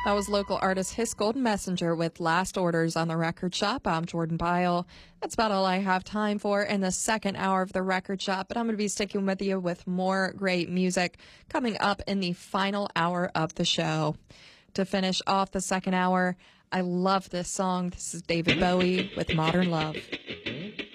That was local artist His Golden Messenger with Last Orders on the Record Shop. I'm Jordan Byle. That's about all I have time for in the second hour of the Record Shop, but I'm going to be sticking with you with more great music coming up in the final hour of the show. To finish off the second hour, I love this song. This is David Bowie with Modern Love.